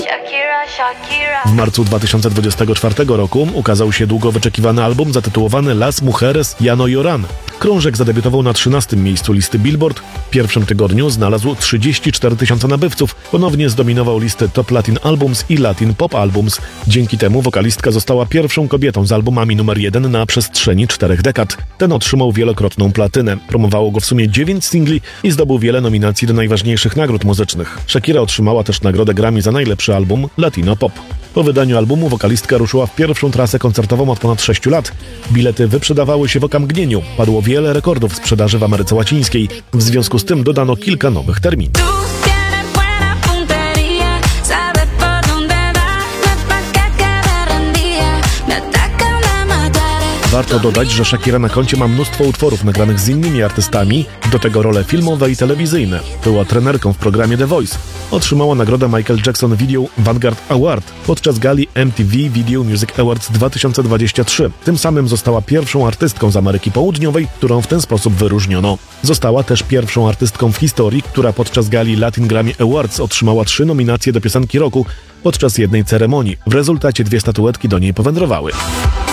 W marcu 2024 roku ukazał się długo wyczekiwany album zatytułowany Las Mujeres Ya No Lloran. Krążek zadebiutował na 13. miejscu listy Billboard. W pierwszym tygodniu znalazł 34 000 nabywców. Ponownie zdominował listę Top Latin Albums i Latin Pop Albums. Dzięki temu wokalistka została pierwszą kobietą z albumami numer 1 na przestrzeni 4 dekad. Ten otrzymał wielokrotną platynę. Promowało go w sumie 9 singli i zdobył wiele nominacji do najważniejszych nagród muzycznych. Shakira otrzymała też nagrodę Grammy za najlepszy album Latino Pop. Po wydaniu albumu wokalistka ruszyła w pierwszą trasę koncertową od ponad 6 lat. Bilety wyprzedawały się w okamgnieniu. Padło wiele rekordów sprzedaży w Ameryce Łacińskiej. W związku z tym dodano kilka nowych terminów. Warto dodać, że Shakira na koncie ma mnóstwo utworów nagranych z innymi artystami, do tego role filmowe i telewizyjne. Była trenerką w programie The Voice. Otrzymała nagrodę Michael Jackson Video Vanguard Award podczas gali MTV Video Music Awards 2023. Tym samym została pierwszą artystką z Ameryki Południowej, którą w ten sposób wyróżniono. Została też pierwszą artystką w historii, która podczas gali Latin Grammy Awards otrzymała 3 nominacje do piosenki roku podczas jednej ceremonii. W rezultacie 2 statuetki do niej powędrowały.